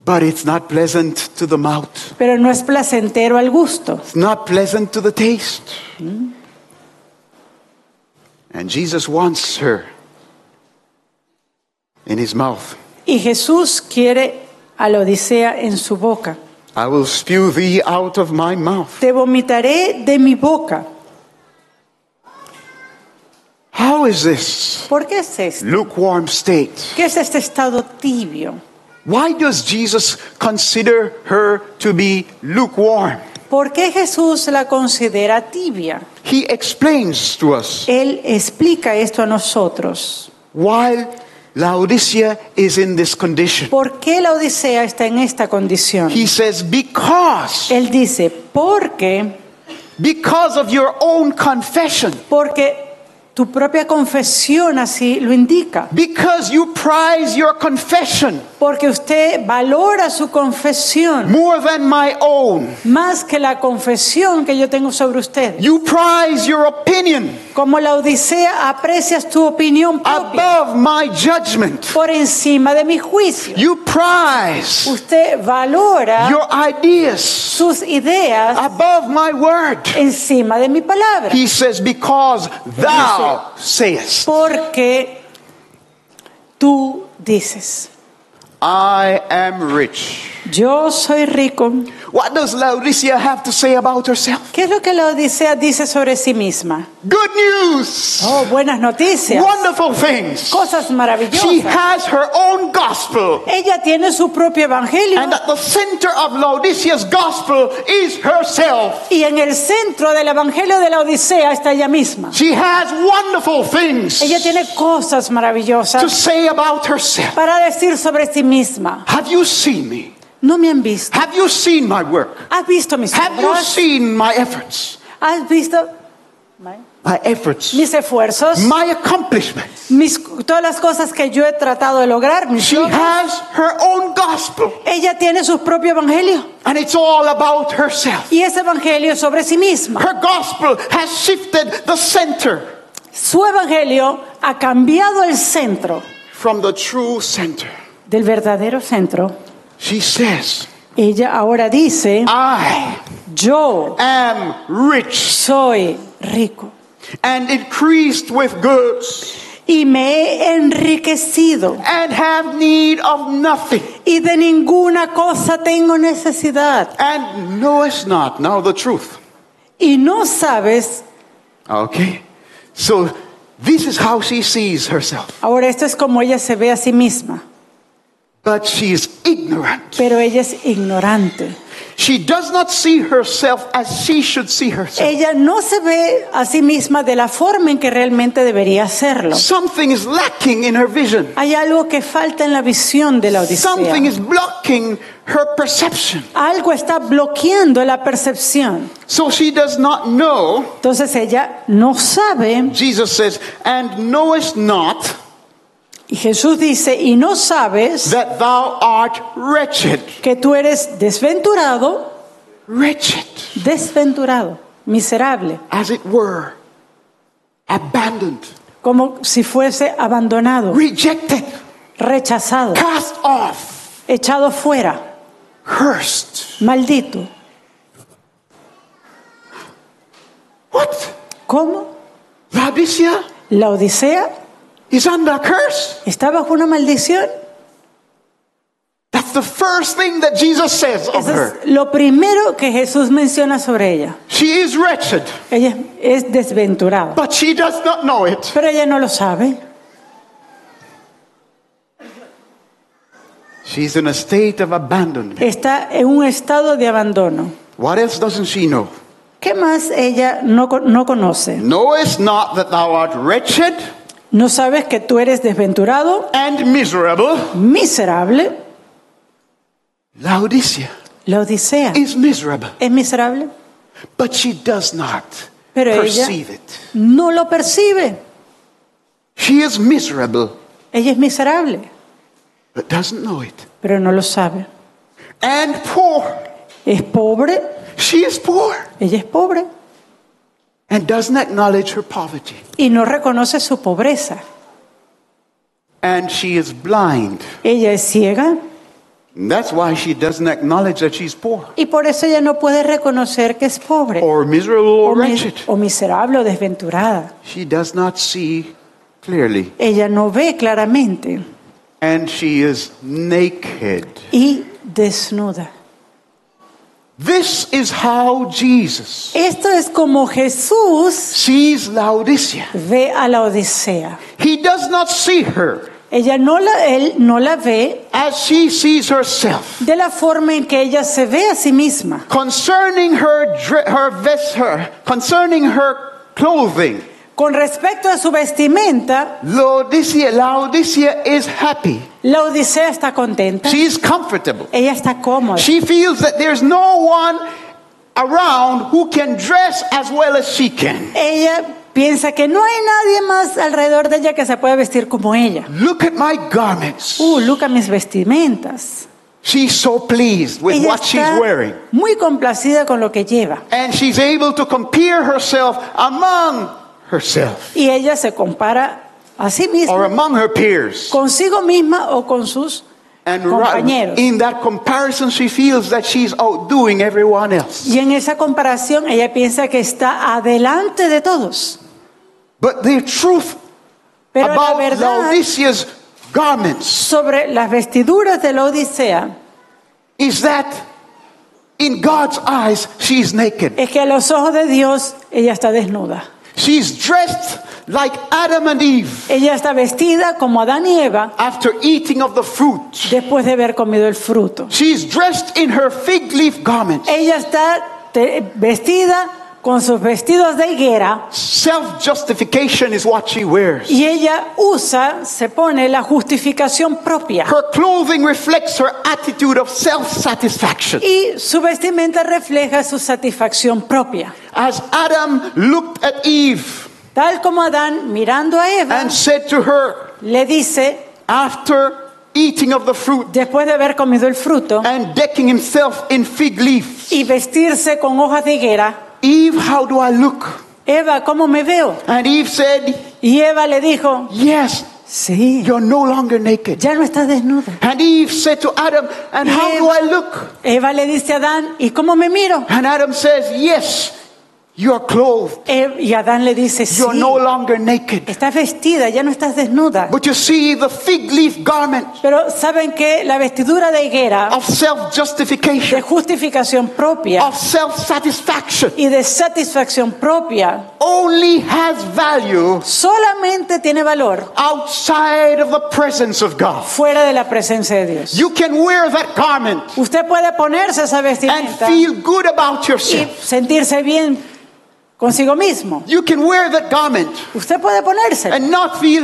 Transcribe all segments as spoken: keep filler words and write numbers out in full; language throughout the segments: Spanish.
But it's not pleasant to the mouth. pero no es placentero al gusto. It's not pleasant to the taste. Mm. And Jesus wants her in his mouth. Y Jesús quiere a la Odisea en su boca. I will spew thee out of my mouth. Te vomitaré de mi boca. How is this? ¿Por qué es esto? Lukewarm state. ¿Qué es este estado tibio? Why does Jesus consider her to be lukewarm? ¿Por qué Jesús la considera tibia? He explains to us. Él explica esto a nosotros. While Laodicea is in this condition. ¿Por qué la Odisea está en esta condición? He says, because. Él dice, porque. Because of your own confession. Porque tu propia confesión así lo indica. Because you prize your confession. Porque usted valora su confesión. More than my own. Más que la confesión que yo tengo sobre usted. You prize your opinion. Como la Odisea aprecias tu opinión propia. Above my judgment. Por encima de mi juicio. You prize. Usted valora your ideas. Sus ideas. Above my word. Encima de mi palabra. He says, because thou sayest. Porque tú dices. I am rich. Yo soy rico. What does Laodicea have to say about herself? ¿Qué es lo que la Odisea dice sobre sí misma? Good news. Oh, buenas noticias. Wonderful things. Cosas maravillosas. She has her own gospel. Ella tiene su propio evangelio. And at the center of Laodicea's gospel is herself. Y en el centro del evangelio de la Odisea está ella misma. She has wonderful things. Ella tiene cosas maravillosas to say about herself. Para decir sobre sí misma. Have you seen me? No me han visto. Have you seen my work? ¿Has visto mis Have obras? you seen my efforts? ¿Has visto my, my efforts? Mis esfuerzos. My accomplishments. Mis, todas las cosas que yo he tratado de lograr. Mis She logros. has her own gospel. Ella tiene su propio evangelio. And it's all about herself. Y ese evangelio es sobre sí misma. Her gospel has shifted the center. Su evangelio ha cambiado el centro. From the true center. Del verdadero centro. She says, ella ahora dice, I yo am rich, soy rico, and increased with goods, y me he enriquecido, and have need of nothing, y de ninguna cosa tengo necesidad, and knowest not now the truth. Y no sabes. Okay, so this is how she sees herself. Ahora esto es como ella se ve a sí misma. But she is ignorant. Pero ella es ignorante. She does not see herself as she should see herself. Ella no se ve a sí misma de la forma en que realmente debería hacerlo. Something is lacking in her vision. Hay algo que falta en la visión de la Odisea. Something is blocking her perception. Algo está bloqueando la percepción. So she does not know. Entonces ella no sabe. Jesus says, and knowest not. Y Jesús dice, y no sabes that thou art wretched. Que tú eres desventurado, wretched, desventurado, miserable, as it were, abandoned, como si fuese abandonado, rejected, rechazado, cast off, echado fuera, cursed, maldito. What? ¿Cómo? La Odisea? La Odisea is under a curse. ¿Está bajo una maldición? That's the first thing that Jesus says of Eso her. Es lo primero que Jesús menciona sobre ella. She is wretched. Ella es desventurada. But she does not know it. Pero ella no lo sabe. She's in a state of abandonment. Está en un estado de abandono. What else doesn't she know? ¿Qué más ella no, no conoce? Knowest not that thou art wretched? ¿No sabes que tú eres desventurado? And miserable. Miserable. La Odisea. La Odisea. Is miserable. Es miserable. But she does not Pero perceive ella it. No lo percibe. She is miserable. Ella es miserable. But doesn't know it. Pero no lo sabe. And poor. Es pobre. She is poor. Ella es pobre. And doesn't acknowledge her poverty. Y no reconoce su pobreza. And she is blind. Ella es ciega. That's why she doesn't acknowledge that she's poor Y por eso ella no puede reconocer que es pobre, or miserable or o, mis- wretched. o miserable o desventurada. She does not see clearly. Ella no ve claramente And she is naked. y desnuda. This is how Jesus Esto es como Jesús sees Laodicea. ve a la Odisea. He does not see her Ella no la, él no la ve as she sees herself. de la forma en que ella se ve a sí misma. Concerning her, dre- her vest, her, concerning her clothing, Con respecto a su vestimenta, Laodicea, Laodicea is happy. la Odisea está contenta. She is comfortable. Ella está cómoda. She feels that there's no one around who can dress as well as she can. Ella piensa que no hay nadie más alrededor de ella que se pueda vestir como ella. Look at my garments. Uh, look a mis vestimentas. She's so pleased with Ella what she's está wearing. muy complacida con lo que lleva. And she's able to compare herself among herself Y ella se compara a sí or misma, among her peers. consigo misma o con sus And compañeros. right, in that comparison, she feels that she's outdoing everyone else. Y en esa comparación ella piensa que está adelante de todos. But the truth Pero la about verdad Laodicea's garments sobre las vestiduras de la Odisea is that in God's eyes, she's naked. es que a los ojos de Dios ella está desnuda. She's dressed like Adam and Eve Ella está vestida como Adán y Eva after eating of the fruit. después de haber comido el fruto. She's dressed in her fig leaf garments. Ella está te- vestida con sus vestidos de higuera Self-justification is what she wears. y ella usa, se pone la justificación propia. Her clothing reflects her attitude of self-satisfaction. Y su vestimenta refleja su satisfacción propia. As Adam looked at Eve Tal como Adán, mirando a Eva, and said to her, le dice, after eating of the fruit después de haber comido el fruto and decking himself in fig leaves, y vestirse con hojas de higuera, Eve, how do I look? Eva, ¿cómo me veo? And Eve said, Y Eva le dijo, yes, sí, you're no longer naked. ya no estás desnuda. And Eve said to Adam, and Y how do Eva- I look? Eva le dice a Adán, ¿y cómo me miro? And Adam says, yes, you are clothed. E- Y Adán le dice, sí, You're no longer naked. estás vestida, ya no estás desnuda. But you see, the fig leaf garment Pero ¿saben qué? La vestidura de higuera, of de self-justification, justificación propia of self-satisfaction, y de satisfacción propia, only has value solamente tiene valor outside of the presence of God. fuera de la presencia de Dios. You can wear that garment Usted puede ponerse esa and vestimenta feel good about y yourself. sentirse bien consigo mismo. You can wear that garment Usted puede ponerse and not feel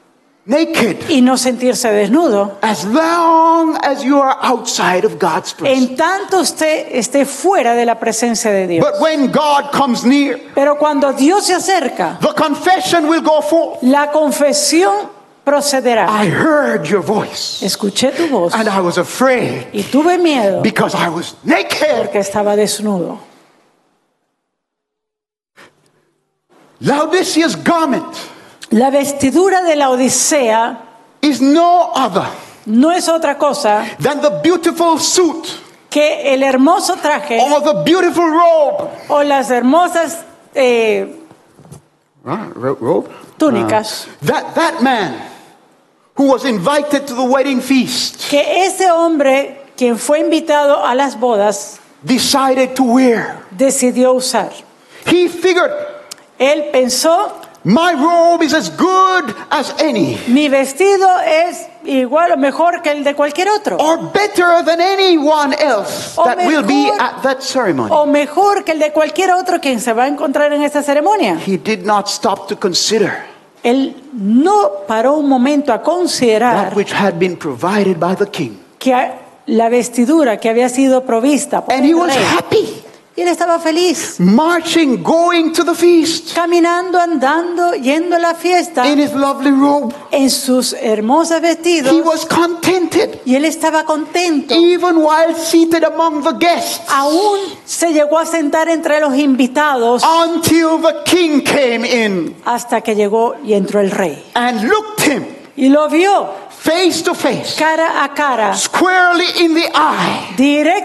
naked y no sentirse desnudo. as long as you are outside of God's presence. En tanto usted esté fuera de la presencia de Dios. But when God comes near, Pero cuando Dios se acerca, the confession will go forth. la confesión procederá. I heard your voice Escuché tu voz and I was afraid y tuve miedo because I was naked. porque estaba desnudo. Laodicea's garment La vestidura de la Odisea is no other no es otra cosa than the beautiful suit que el hermoso traje or the beautiful robe. o las hermosas eh, Ah, ro- robe? túnicas That that man who was invited to the wedding feast que ese hombre, quien fue invitado a las bodas, decided to wear. decidió usar. He figured, Él pensó, my robe is as good as any, mi vestido es igual o mejor que el de cualquier otro, or better than anyone else O that will be mejor- at that ceremony. o mejor que el de cualquier otro quien se va a encontrar en esta ceremonia. He did not stop to consider Él no paró un momento a that considerar which had been provided by the king. que la vestidura que había sido provista por And he el was rey. happy, Y él estaba feliz, marching, going to the feast caminando, andando, yendo a la fiesta in his lovely robe. en sus hermosos vestidos. He was contented, Y él estaba contento. even while seated among the guests, Aún se llegó a sentar entre los invitados until the king came in hasta que llegó y entró el rey. and looked him Y lo vio face to face, cara a cara, squarely in the eye. directamente